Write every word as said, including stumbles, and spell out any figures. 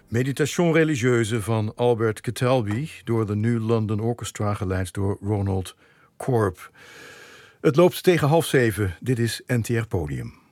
Meditation religieuze van Albert Catalby door de New London Orchestra, geleid door Ronald Korb. Het loopt tegen half zeven. Dit is N T R Podium.